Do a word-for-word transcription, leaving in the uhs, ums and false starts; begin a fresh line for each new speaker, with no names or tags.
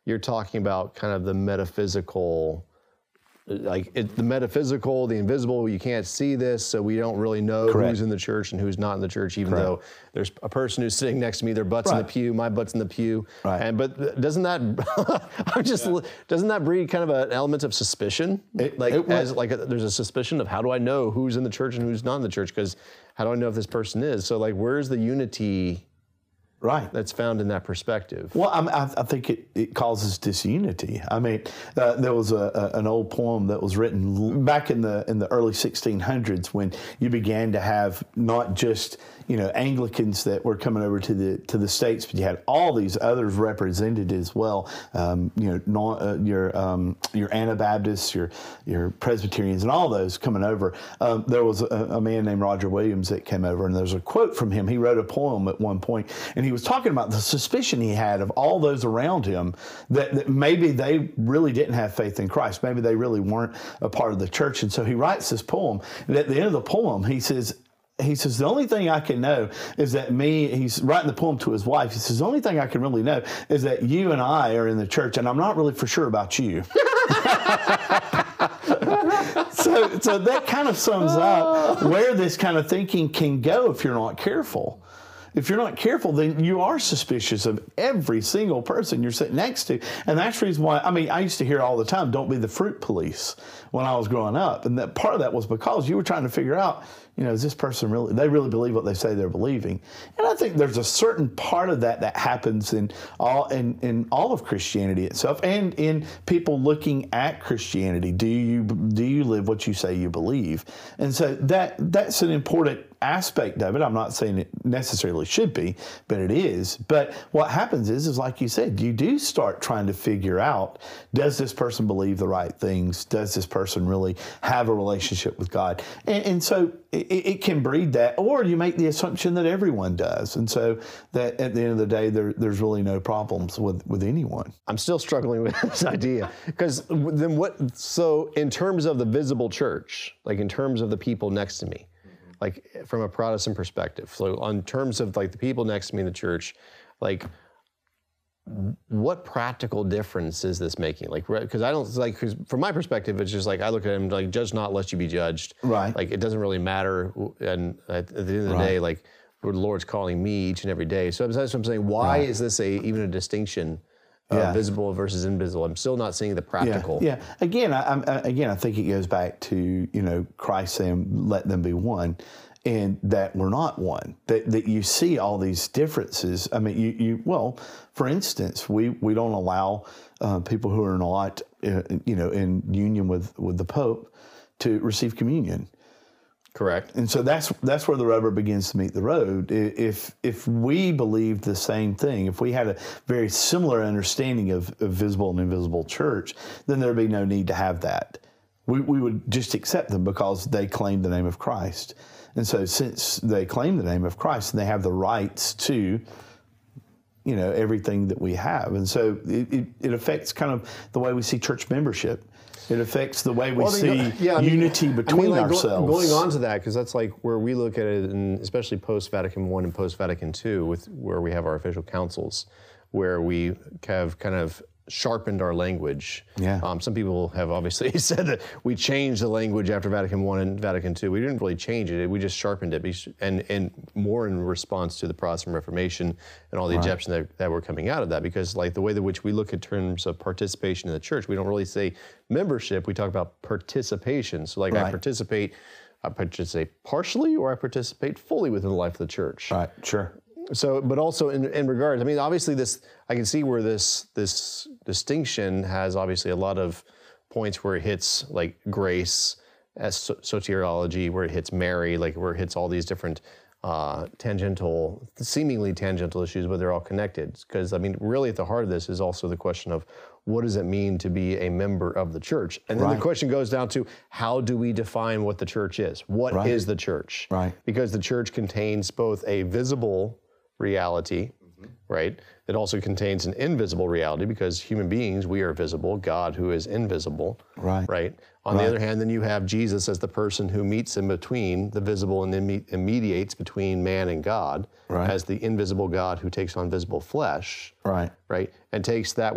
you're talking about kind of the metaphysical, like it, the metaphysical, the invisible. You can't see this, so we don't really know
Correct.
who's in the church and who's not in the church, even
Correct.
though there's a person who's sitting next to me, their butt's
Right.
in the pew, my butt's in the pew.
Right.
And but doesn't that I'm just yeah. doesn't that breed kind of an element of suspicion?
It,
like
it
as like a, there's a suspicion of how do I know who's in the church and who's not in the church? Because how do I know if this person is? So like, where's the unity?
Right.
That's found in that perspective.
Well, I, I, I think it, it causes disunity. I mean, uh, there was a, a, an old poem that was written back in the in the early sixteen hundreds when you began to have not just you know Anglicans that were coming over to the to the States, but you had all these others represented as well. Um, you know, non, uh, your um, your Anabaptists, your your Presbyterians, and all those coming over. Um, there was a, a man named Roger Williams that came over, and there's a quote from him. He wrote a poem at one point, and he was talking about the suspicion he had of all those around him that, that maybe they really didn't have faith in Christ. Maybe they really weren't a part of the church. And so he writes this poem. And at the end of the poem, he says, he says, the only thing I can know is that me, he's writing the poem to his wife. He says, the only thing I can really know is that you and I are in the church, and I'm not really for sure about you. so, so that kind of sums up where this kind of thinking can go if you're not careful. If you're not careful, then you are suspicious of every single person you're sitting next to. And that's the reason why, I mean, I used to hear all the time, don't be the fruit police when I was growing up. And that part of that was because you were trying to figure out, you know, is this person really, they really believe what they say they're believing? And I think there's a certain part of that that happens in all in, in all of Christianity itself and in people looking at Christianity. Do you do you live what you say you believe? And so that that's an important aspect of it. I'm not saying it necessarily should be, but it is. But what happens is, is like you said, you do start trying to figure out, does this person believe the right things? Does this person really have a relationship with God? And, and so it, it can breed that, or you make the assumption that everyone does. And so that at the end of the day, there, there's really no problems with, with anyone.
I'm still struggling with this idea. Because then what, so in terms of the visible church, like in terms of the people next to me, like from a Protestant perspective, so on terms of like the people next to me in the church, like what practical difference is this making? Like, because I don't, like, cause from my perspective, it's just like, I look at him like, judge not lest you be judged.
Right.
Like, it doesn't really matter. And at, at the end of the
Right.
day, like, the Lord's calling me each and every day. So that's what I'm saying, why
Right.
is this a even a distinction? Uh,
Yeah.
visible versus invisible. I'm still not seeing the practical.
Yeah, yeah. Again, I, I'm, I, again, I think it goes back to, you know, Christ saying, let them be one, and that we're not one. That that you see all these differences. I mean, you, you well, for instance, we, we don't allow uh, people who are not, uh, you know, in union with, with the Pope to receive communion.
Correct.
And so that's that's where the rubber begins to meet the road. If if we believed the same thing, if we had a very similar understanding of, of visible and invisible church, then there'd be no need to have that. We we would just accept them because they claim the name of Christ. And so since they claim the name of Christ, they have the rights to, you know, everything that we have. And so it, it, it affects kind of the way we see church membership. It affects the way we
Well,
see
you know, yeah, I mean,
unity between
I mean, like,
ourselves.
Go, going on to that, because that's like where we look at it, and especially post-Vatican One and post-Vatican Two, with where we have our official councils, where we have kind of sharpened our language.
Yeah.
Um, some people have obviously said that we changed the language after Vatican One and Vatican Two. We didn't really change it; we just sharpened it, and and more in response to the Protestant Reformation and all the
Right.
objections that, that were coming out of that. Because like the way in which we look in terms of participation in the church, we don't really say membership. We talk about participation. So like I
Right.
participate, I participate partially, or I participate fully within the life of the church.
Right, sure.
So, but also in, in regards, I mean, obviously this, I can see where this this distinction has obviously a lot of points where it hits like grace, as so- soteriology, where it hits Mary, like where it hits all these different uh, tangential, seemingly tangential issues, but they're all connected. Because I mean, really at the heart of this is also the question of what does it mean to be a member of the church? And then
Right.
the question goes down to how do we define what the church is? What
Right.
is the church?
Right.
Because the church contains both a visible reality, mm-hmm. right? It also contains an invisible reality because human beings, we are visible, God who is invisible,
Right.
right? On
Right.
the other hand, then you have Jesus as the person who meets in between the visible and imme- mediates between man and God
Right.
as the invisible God who takes on visible flesh,
Right.
right? And takes that